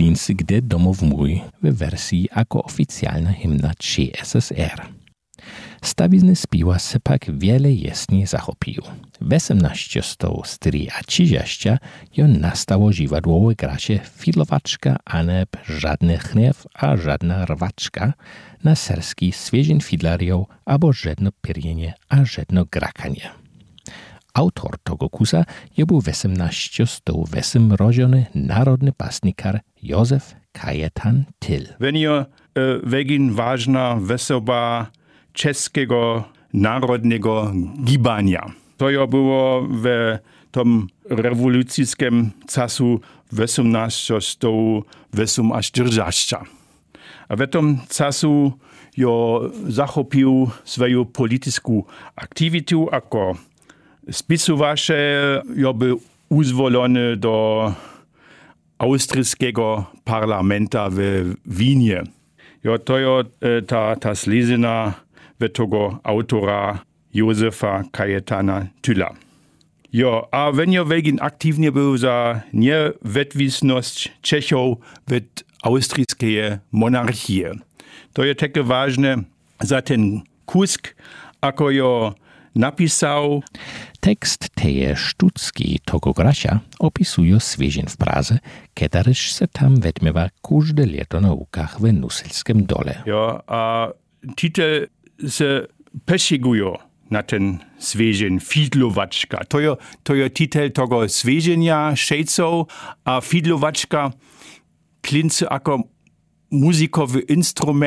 Klincy gdy domów mój w wersji jako oficjalna hymna ČSSR. Stawizny spiła se pak wiele jasnie zachopił. W 1830 jon nastało dziwadłowe gracie fidlowaczka, aneb żadny chniew, a żadna rwaczka, na serski świeżin fidlarią, albo żadno pierienie, a żadno grakanie. Autor tego kusa je był w 1808 rodzony narodny pasnikar Józef Kajetan Tyll. Wenn wegin ważna wesoba czeskiego narodnego gibania. To było w tom rewolucyjskim czasu 1848. A w tym czasu zachopił swoją polityczną aktywitę jako spisowacze, był uzwolony do austryjskiego parlamenta w Wienie. To jest ta slizina tego autora Józefa Kajetana Tylla. A wenn wegin aktywnie był za niewetwisność Czechów w austryjskiej monarchii. To jest takie ważne za ten kusk, ako napisał. Tekst teje sztucki tego gracia opisuje świeżin w Praze, kiedyś se tam wetmiewa każde lato na łukach w Nuselskim dole. A titel se pesigują na ten świeżin fidlowaczka. To jest titel tego świeżenia szejców, a fidlowaczka klince jako muzikowy instrument.